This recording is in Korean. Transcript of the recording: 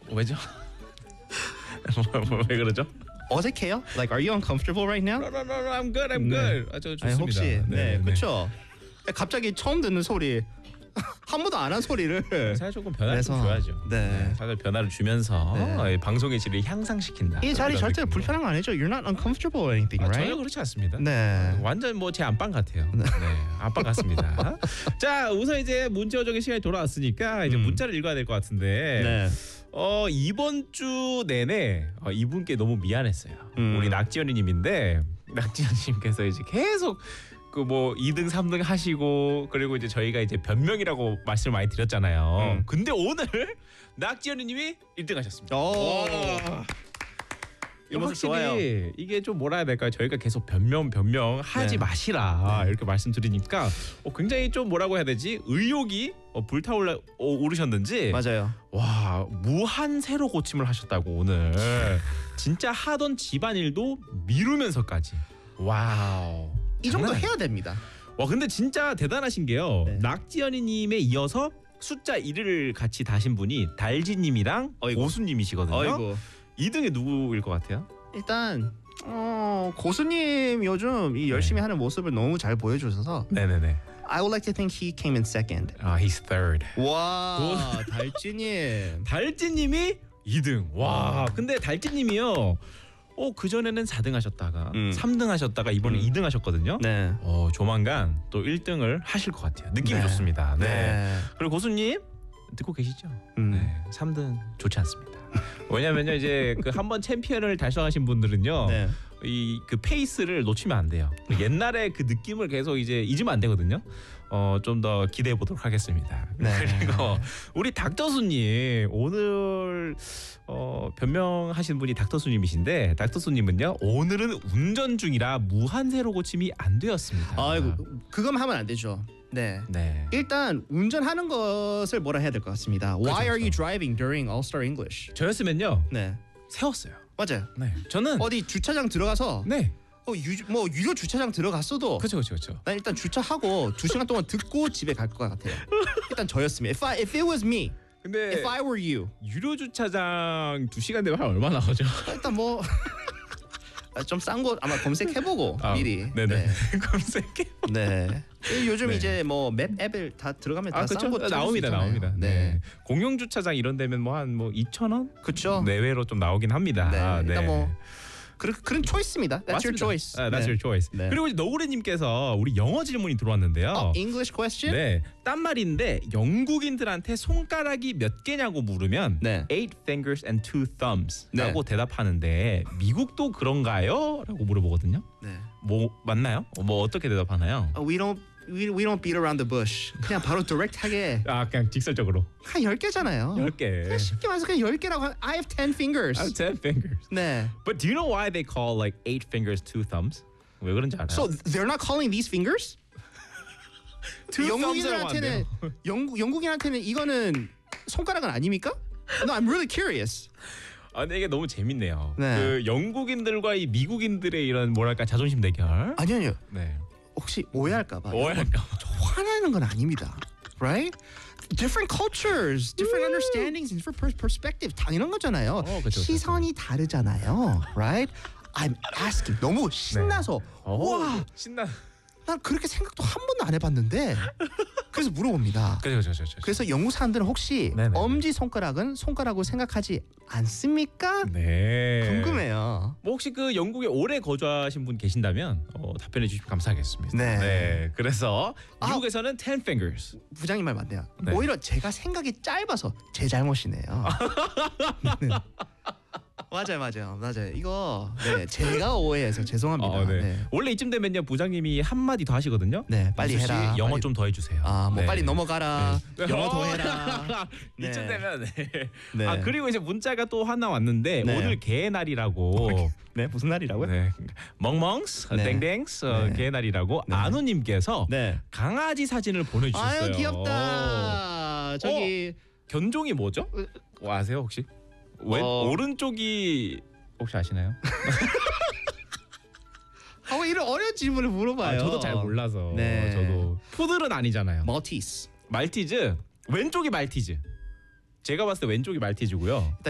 왜죠? 왜 그러죠? 어색해요? Like, are you uncomfortable right now? No, I'm good. I'm good. 저 좋습니다. 아니, 혹시 그렇죠. 갑자기 처음 듣는 소리, 한 번도 안 한 소리를 사실 조금 변화를 좀 줘야죠. 네. 사실 변화를 주면서 방송의 질을 향상시킨다. 이 자리 절대 불편한 거 아니죠? You're not uncomfortable or anything, right? 전혀 그렇지 않습니다. 네. 완전 뭐 제 안방 같아요. 네, 안방 같습니다. 자, 우선 이제 문자 오적의 시간이 돌아왔으니까 이제 문자를 읽어야 될 것 같은데. 네. 이번 주 내내 이분께 너무 미안했어요. 우리 낙지연이님인데 낙지연님께서 이제 계속 그 뭐 2등 3등 하시고 그리고 이제 저희가 이제 변명이라고 말씀을 많이 드렸잖아요. 근데 오늘 낙지연이님이 1등 하셨습니다. 이 모습 확실히 좋아요. 이게 좀 뭐라 해야 될까요? 저희가 계속 변명하지 마시라 이렇게 말씀드리니까 굉장히 좀 뭐라고 해야 되지? 의욕이 불타올라 오르셨는지 맞아요. 와, 무한 세로 고침을 하셨다고 오늘. 진짜 하던 집안일도 미루면서까지. 와우. 이 정도 장난 아니에요. 해야 됩니다. 와, 근데 진짜 대단하신 게요. 네. 낙지연이님에 이어서 숫자 1을 같이 다신 분이 달지님이랑 어이구. 고수님이시거든요. 어이구. 2등이 누구일 것 같아요? 일단 고수님 요즘 이 열심히 하는 모습을 너무 잘 보여주셔서 네네네. I would like to think he came in second. He's third. 와, 달찌님. 달지님이 2등. 와, 근데 달지님이요. 그전에는 4등 하셨다가 3등 하셨다가 이번에 2등 하셨거든요. 네. 조만간 또 1등을 하실 것 같아요. 느낌이 네. 좋습니다. 네. 네. 그리고 고수님 듣고 계시죠? 네. 3등 좋지 않습니다. 왜냐면요, 이제 그 한번 챔피언을 달성하신 분들은요. 네. 이 그 페이스를 놓치면 안 돼요. 옛날에 그 느낌을 계속 이제 잊으면 안 되거든요. 좀 더 기대해 보도록 하겠습니다. 네. 그리고 우리 닥터수님 오늘 변명하신 분이 닥터수님이신데 닥터수님은요, 오늘은 운전 중이라 무한 세로 고침이 안 되었습니다. 아이고, 그건 하면 안 되죠. 네. 네. 일단 운전하는 것을 뭐라 해야 될 것 같습니다. Why are you driving during All Star English? 저였으면요 네. 세웠어요. 맞아요. 네. 저는 어디 주차장 들어가서 네. 유료 주차장 들어갔어도 그렇죠. 난 일단 주차하고 2시간 동안 듣고 집에 갈 것 같아요. 일단 저였으면 if it was me, 근데 if I were you, 유료 주차장 2시간 되면 한 얼마 나오죠? 일단 뭐 좀 싼 거 아마 검색해보고 미리. 네네. 네. 검색해. 네. 요즘 네. 이제 뭐 맵 앱을 다 들어가면 다 싼 거 그렇죠. 나옵니다. 네. 공용 주차장 이런 데면 뭐 한 2,000원 그렇죠. 내외로 좀 나오긴 합니다. 네. 일단 뭐 그런 초이스입니다. That's your 맞습니다. choice. That's your choice. 네. 그리고 이제 너구리님께서 우리 영어 질문이 들어왔는데요. English question? 네, 딴 말인데 영국인들한테 손가락이 몇 개냐고 물으면 네. 8 fingers and 2 thumbs라고 대답하는데 미국도 그런가요? 라고 물어보거든요. 네. 뭐 맞나요? 뭐 어떻게 대답하나요? We don't beat around the bush. 그냥 바로 디렉트하게 그냥 직설적으로 한 10개잖아요. 10개. 그냥 쉽게 말해서 그냥 10개라고 I have 10 fingers. I have 10 fingers. 네. But do you know why they call like 8 fingers 2 thumbs? 왜 그런지 알아요? So they're not calling these fingers? 영국인한테는 영국인한테는 이거는 손가락은 아닙니까? No, I'm really curious. 근데 이게 너무 재밌네요. 네. 그 영국인들과 이 미국인들의 이런 뭐랄까 자존심 대결. 아니요. 네. 혹시 오해할까 봐. 오해할까 봐. 저 화내는 건 아닙니다. Right? Different cultures, different understandings, different perspectives. 당연한 거잖아요. 그쵸. 시선이 다르잖아요. Right? I'm asking. 너무 신나서 와, 신나. 난 그렇게 생각도 한 번도 안 해봤는데 그래서 물어봅니다. 그렇죠. 그래서 영국 사람들은 혹시 네네. 엄지 손가락은 손가락으로 생각하지 않습니까? 네. 궁금해요. 뭐 혹시 그 영국에 오래 거주하신 분 계신다면 답변해 주시면 감사하겠습니다. 네. 그래서 미국에서는 10 fingers. 부장님 말 맞네요. 네. 오히려 제가 생각이 짧아서 제 잘못이네요. 맞아요. 이거 제가 오해해서 죄송합니다. 네. 네. 원래 이쯤 되면요 부장님이 한 마디 더 하시거든요. 네, 빨리 민수 씨, 해라. 영어 빨리. 좀 더 해주세요. 뭐 빨리 넘어가라. 네. 영어 더 해라. 네. 이쯤 되면 네. 그리고 이제 문자가 또 하나 왔는데 네. 오늘 개날이라고. 네, 무슨 날이라고요? 네. 멍멍스, 네. 땡땡스 네. 개날이라고 아누님께서 네. 강아지 사진을 보내주셨어요. 아유 귀엽다. 저기 견종이 뭐죠? 아세요 혹시? 오른쪽이 혹시 아시나요? 왜 이런 어려운 질문을 물어봐요? 저도 잘 몰라서. 네. 저도 푸들은 아니잖아요. 멀티스. 말티즈 왼쪽이 말티즈. 제가 봤을 때 왼쪽이 말티즈고요.